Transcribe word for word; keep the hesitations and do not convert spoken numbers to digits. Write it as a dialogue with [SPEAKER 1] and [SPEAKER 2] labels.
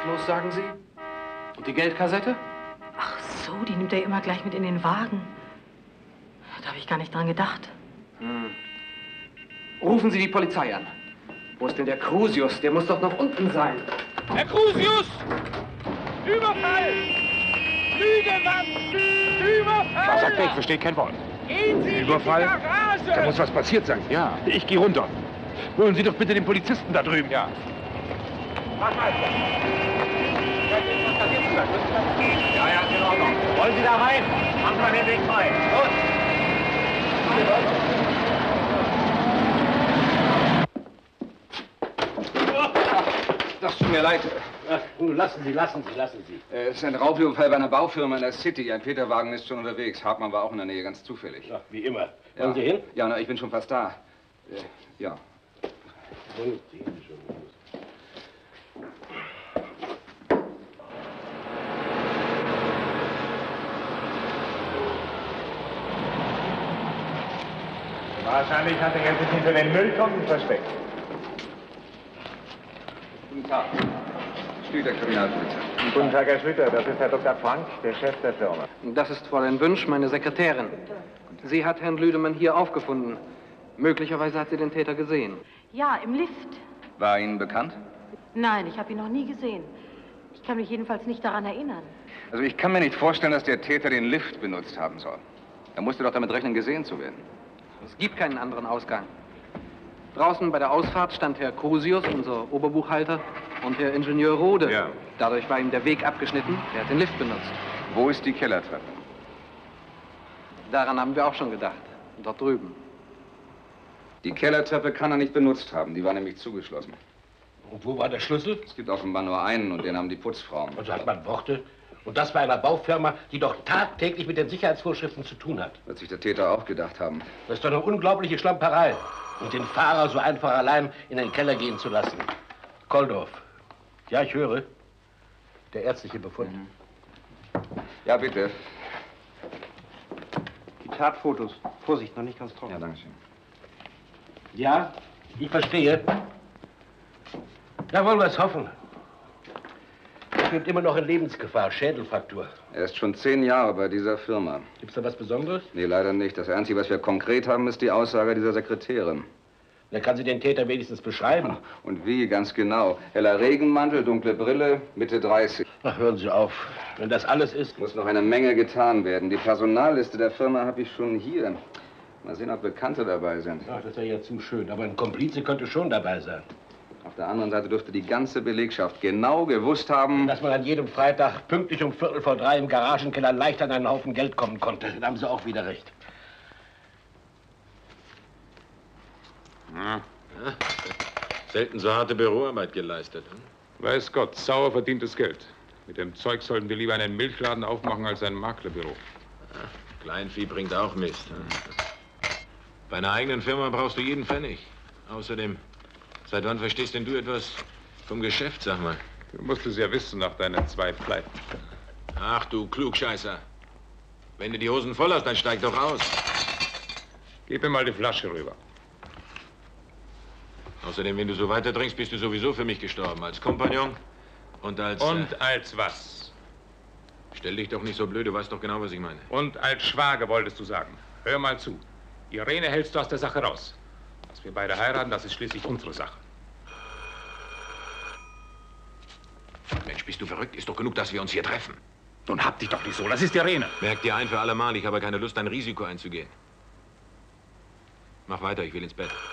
[SPEAKER 1] bewusstlos, sagen Sie? Und die Geldkassette?
[SPEAKER 2] Ach so, die nimmt er immer gleich mit in den Wagen. Da habe ich gar nicht dran gedacht.
[SPEAKER 1] Hm. Rufen Sie die Polizei an. Wo ist denn der Crusius? Der muss doch noch unten sein.
[SPEAKER 3] Herr Crusius! Überfall! Lügewand! Überfall!
[SPEAKER 4] Was sagt er? Ich verstehe kein Wort.
[SPEAKER 3] Gehen Sie
[SPEAKER 4] Überfall?
[SPEAKER 3] in die Garage!
[SPEAKER 4] Da muss was passiert sein.
[SPEAKER 1] Ja.
[SPEAKER 4] Ich gehe runter. Holen Sie doch bitte den Polizisten da drüben.
[SPEAKER 1] Ja.
[SPEAKER 3] Wachtmeister! Ja, ja, ist in Ordnung. Wollen Sie da rein? Machen Sie mal den Weg frei. Los!
[SPEAKER 5] Das tut mir leid.
[SPEAKER 6] Ach, nun, lassen Sie, lassen Sie, lassen Sie.
[SPEAKER 5] Äh, Es ist ein Raubüberfall bei einer Baufirma in der City. Ein Peterwagen ist schon unterwegs. Hartmann war auch in der Nähe, ganz zufällig.
[SPEAKER 6] Ach, wie immer.
[SPEAKER 5] Ja.
[SPEAKER 6] Wollen Sie hin?
[SPEAKER 5] Ja, na, ich bin schon fast da. Äh, ja.
[SPEAKER 6] Nun, sehen Sie schon.
[SPEAKER 4] Wahrscheinlich hat er sich hinter den Mülltonnen versteckt.
[SPEAKER 5] Guten Tag. Schlüter, Kriminalpolizei.
[SPEAKER 4] Guten Tag, Herr Schlüter. Das ist Herr Doktor Frank, der Chef der Firma.
[SPEAKER 1] Das ist Fräulein Wünsch, meine Sekretärin. Sie hat Herrn Lüdemann hier aufgefunden. Möglicherweise hat sie den Täter gesehen.
[SPEAKER 2] Ja, im Lift.
[SPEAKER 5] War Ihnen bekannt?
[SPEAKER 2] Nein, ich habe ihn noch nie gesehen. Ich kann mich jedenfalls nicht daran erinnern.
[SPEAKER 5] Also ich kann mir nicht vorstellen, dass der Täter den Lift benutzt haben soll. Er musste doch damit rechnen, gesehen zu werden.
[SPEAKER 1] Es gibt keinen anderen Ausgang. Draußen bei der Ausfahrt stand Herr Crusius, unser Oberbuchhalter, und Herr Ingenieur Rode.
[SPEAKER 5] Ja.
[SPEAKER 1] Dadurch war ihm der Weg abgeschnitten. Er hat den Lift benutzt.
[SPEAKER 5] Wo ist die Kellertreppe?
[SPEAKER 1] Daran haben wir auch schon gedacht. Dort drüben.
[SPEAKER 5] Die Kellertreppe kann er nicht benutzt haben. Die war nämlich zugeschlossen.
[SPEAKER 6] Und wo war der Schlüssel?
[SPEAKER 5] Es gibt offenbar nur einen und den haben die Putzfrauen.
[SPEAKER 6] Also hat man Worte. Und das bei einer Baufirma, die doch tagtäglich mit den Sicherheitsvorschriften zu tun hat.
[SPEAKER 5] Wird sich der Täter auch gedacht haben.
[SPEAKER 6] Das ist doch eine unglaubliche Schlamperei. Und den Fahrer so einfach allein in den Keller gehen zu lassen. Koldorf. Ja, ich höre. Der ärztliche Befund.
[SPEAKER 5] Mhm. Ja, bitte.
[SPEAKER 7] Die Tatfotos. Vorsicht, noch nicht ganz trocken.
[SPEAKER 5] Ja, danke schön.
[SPEAKER 6] Ja, ich verstehe. Da wollen wir es hoffen. Er schwebt immer noch in Lebensgefahr, Schädelfraktur.
[SPEAKER 5] Er ist schon zehn Jahre bei dieser Firma.
[SPEAKER 6] Gibt's da was Besonderes?
[SPEAKER 5] Nee, leider nicht. Das Einzige, was wir konkret haben, ist die Aussage dieser Sekretärin.
[SPEAKER 6] Dann kann sie den Täter wenigstens beschreiben.
[SPEAKER 5] Und wie, ganz genau. Heller Regenmantel, dunkle Brille, Mitte dreißig.
[SPEAKER 6] Ach, hören Sie auf. Wenn das alles ist...
[SPEAKER 5] Muss noch eine Menge getan werden. Die Personalliste der Firma habe ich schon hier. Mal sehen, ob Bekannte dabei sind.
[SPEAKER 6] Ach, das wäre ja zu schön. Aber ein Komplize könnte schon dabei sein.
[SPEAKER 5] Auf der anderen Seite dürfte die ganze Belegschaft genau gewusst haben...
[SPEAKER 6] Dass man an jedem Freitag pünktlich um Viertel vor drei im Garagenkeller leicht an einen Haufen Geld kommen konnte. Da haben Sie auch wieder recht.
[SPEAKER 8] Ja. Ja. Selten so harte Büroarbeit geleistet. Hm?
[SPEAKER 4] Weiß Gott, sauer verdientes Geld. Mit dem Zeug sollten wir lieber einen Milchladen aufmachen als ein Maklerbüro.
[SPEAKER 8] Ja, Kleinvieh bringt auch Mist. Hm? Bei einer eigenen Firma brauchst du jeden Pfennig. Außerdem, seit wann verstehst denn du etwas vom Geschäft, sag mal?
[SPEAKER 4] Du musst es ja wissen nach deinen zwei Pleiten.
[SPEAKER 8] Ach du Klugscheißer. Wenn du die Hosen voll hast, dann steig doch aus.
[SPEAKER 4] Gib mir mal die Flasche rüber.
[SPEAKER 8] Außerdem, wenn du so weiter trinkst, bist du sowieso für mich gestorben. Als Kompagnon und als...
[SPEAKER 4] Und
[SPEAKER 8] äh,
[SPEAKER 4] als was?
[SPEAKER 8] Stell dich doch nicht so blöd, du weißt doch genau, was ich meine.
[SPEAKER 4] Und als Schwager wolltest du sagen. Hör mal zu. Irene hältst du aus der Sache raus. Dass wir beide heiraten, das ist schließlich unsere Sache.
[SPEAKER 8] Mensch, bist du verrückt? Ist doch genug, dass wir uns hier treffen.
[SPEAKER 4] Nun hab dich doch nicht so, das ist Irene.
[SPEAKER 8] Merk dir ein für alle Mal, ich habe keine Lust, ein Risiko einzugehen. Mach weiter, ich will ins Bett.